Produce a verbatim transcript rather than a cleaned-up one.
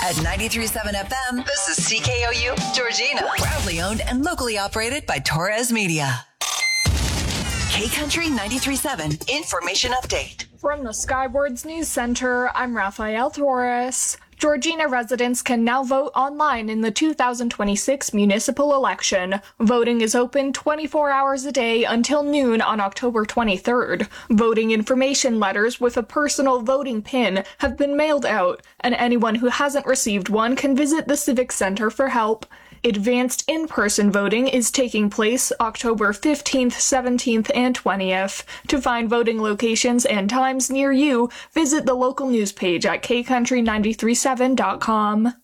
At ninety-three point seven F M, this is C K O U Georgina. Proudly owned and locally operated by Torres Media. K-Country ninety-three point seven Information Update. From the Skywards News Center, I'm Rafael Torres. Georgina residents can now vote online in the two thousand twenty-six municipal election. Voting is open twenty-four hours a day until noon on October twenty-third. Voting information letters with a personal voting pin have been mailed out, and anyone who hasn't received one can visit the Civic Center for help. Advanced in-person voting is taking place October fifteenth, seventeenth, and twentieth. To find voting locations and times near you, visit the local news page at k country nine three seven dot com.